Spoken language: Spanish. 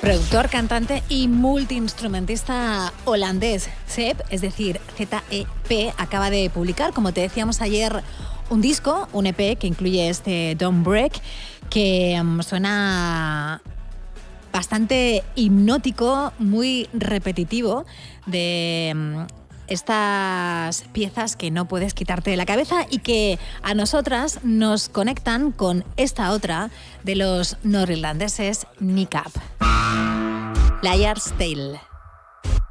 Productor, cantante y multiinstrumentista holandés. Zep, es decir, Z-E-P, acaba de publicar, como te decíamos ayer, un disco, un EP que incluye este Don't Break, que suena bastante hipnótico, muy repetitivo, de estas piezas que no puedes quitarte de la cabeza y que a nosotras nos conectan con esta otra de los norirlandeses Nick Up. Liar's Tale.